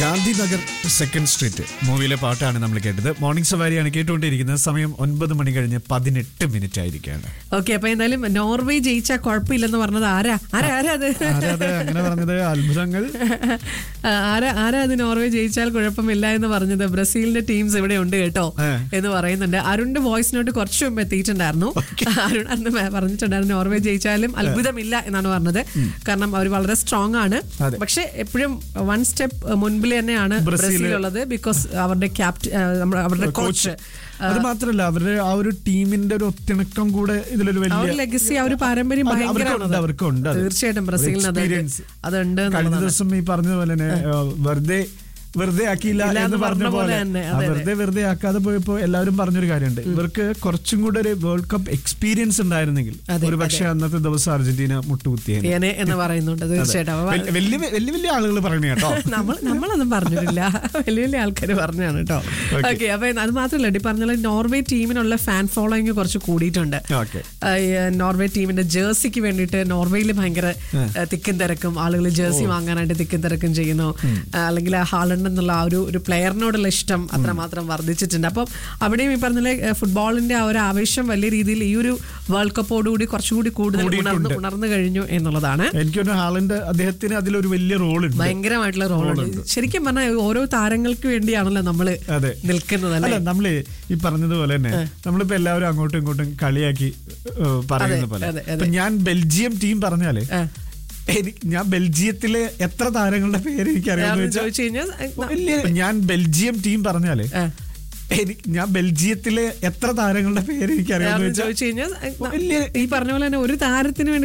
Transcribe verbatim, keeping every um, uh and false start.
Gandhinagar second street മൂവിയിലെ പാട്ടാണ് നമ്മൾ കേട്ടത്. മോർണിംഗ് സവാരിയാണ് കേട്ടുകൊണ്ടിരിക്കുന്നത്. സമയം ഒൻപത് മണി കഴിഞ്ഞ് പതിനെട്ട് മിനിറ്റ് ആയിരിക്കുകയാണ്. ഓക്കെ, അപ്പൊ എന്തായാലും നോർവേ ജയിച്ചാൽ കുഴപ്പമില്ലെന്ന് പറഞ്ഞത് ആരാ ആരാ ആരാ അത് അങ്ങനെ പറഞ്ഞത്? അത്ഭുതങ്ങൾ. ആരാ ആരാ അത് നോർവേ ജയിച്ചാൽ കുഴപ്പമില്ല എന്ന് പറഞ്ഞത്? ബ്രസീലിന്റെ ടീംസ് ഇവിടെ ഉണ്ട് കേട്ടോ എന്ന് പറയുന്നുണ്ട്. അരുണിന്റെ വോയിസ് നോട്ട് കുറച്ച് മുമ്പ് എത്തിയിട്ടുണ്ടായിരുന്നു. അരുൺ അന്ന് പറഞ്ഞിട്ടുണ്ടായിരുന്നു നോർവേ ജയിച്ചാലും അത്ഭുതമില്ല എന്നാണ് പറഞ്ഞത്. കാരണം അവർ വളരെ സ്ട്രോങ് ആണ്. പക്ഷെ എപ്പോഴും വൺ സ്റ്റെപ്പ് മുൻപിൽ തന്നെയാണ് ബ്രസീലുള്ളത്. ബിക്കോസ് അവരുടെ ക്യാപ്റ്റൻ, അവരുടെ കോച്ച്. അത് മാത്രമല്ല, അവരുടെ ആ ഒരു ടീമിന്റെ ഒരു ഒത്തിണക്കം കൂടെ ഇതിലൊരു വലിയ ലെഗസി, ആ ഒരു പാരമ്പര്യം ഭയങ്കരമാണ് അവർക്കുണ്ട്. തീർച്ചയായിട്ടും ബ്രസീലിന് അതുണ്ട്. കഴിഞ്ഞ ദിവസം ഈ പറഞ്ഞതുപോലെ തന്നെ വെറുതെ വെറുതെ ആക്കിയില്ല എന്ന് പറഞ്ഞ പോലെ വെറുതെ വെറുതെ ആക്കാതെ പോയപ്പോ എല്ലാവരും പറഞ്ഞൊരു കാര്യമുണ്ട്, ഇവർക്ക് കുറച്ചും കൂടെ ഒരു വേൾഡ് കപ്പ് എക്സ്പീരിയൻസ് ഉണ്ടായിരുന്നെങ്കിൽ ഒരു പക്ഷേ അന്നത്തെ ദിവസം അർജന്റീന മുട്ടുകുത്തിയേനെ എന്ന് പറയുന്നുണ്ട്. തീർച്ചയായിട്ടും വലിയ വലിയ വലിയ ആളുകൾ പറഞ്ഞു കേട്ടോ. നമ്മൾ നമ്മളൊന്നും പറഞ്ഞിട്ടില്ല, വലിയ വലിയ ആൾക്കാർ പറഞ്ഞാണ് കേട്ടോ. ഓക്കെ, അപ്പൊ അത് മാത്രമല്ല, ഈ പറഞ്ഞ നോർവേ ടീമിനുള്ള ഫാൻ ഫോളോയിങ് കുറച്ച് കൂടിയിട്ടുണ്ട്. നോർവേ ടീമിന്റെ ജേഴ്സിക്ക് വേണ്ടിയിട്ട് നോർവേയിൽ ഭയങ്കര തിക്കും തിരക്കും, ആളുകൾ ജേഴ്സി വാങ്ങാനായിട്ട് തിക്കും തിരക്കും ചെയ്യുന്നു. അല്ലെങ്കിൽ ഹാളണ്ട് എന്നുള്ള ആ ഒരു ഒരു പ്ലെയറിനോടുള്ള ഇഷ്ടം അത്രമാത്രം വർദ്ധിച്ചിട്ടുണ്ട്. അപ്പം അവിടെയും ഈ പറഞ്ഞ ഫുട്ബോളിന്റെ ആ ഒരു ആവേശം വലിയ രീതിയിൽ ഈ ഒരു വേൾഡ് കപ്പോടുകൂടി കുറച്ചുകൂടി കൂടുതൽ ഉണർന്നു ഉണർന്നു കഴിഞ്ഞു എന്നുള്ളതാണ്. എനിക്ക് തോന്നുന്നു ഹാളണ്ട് അദ്ദേഹത്തിന് അതിലൊരു വലിയ റോൾ, ഭയങ്കരമായിട്ടുള്ള റോളുണ്ട്. ശരിക്കും പറഞ്ഞാൽ ഓരോ താരങ്ങൾക്ക് വേണ്ടിയാണല്ലോ നമ്മള് നിൽക്കുന്നത് അല്ലെ. നമ്മള് ഈ പറഞ്ഞതുപോലെ തന്നെ നമ്മളിപ്പോ എല്ലാവരും അങ്ങോട്ടും ഇങ്ങോട്ടും കളിയാക്കി പറയുന്ന പോലെ, ഞാൻ ബെൽജിയം ടീം പറഞ്ഞാല് ഞാൻ ബെൽജിയത്തിലെ എത്ര താരങ്ങളുടെ പേര് എനിക്കറിയാമെന്ന് വെച്ചാൽ, ഞാൻ ബെൽജിയം ടീം പറഞ്ഞാല് ഞാൻ ബെൽജിയത്തിലെ എത്ര താരങ്ങളുടെ പേര് എനിക്കറിയാമെന്ന് വെച്ചാൽ ഈ പറഞ്ഞ പോലെ തന്നെ ഒരു താരത്തിന് വേണ്ടി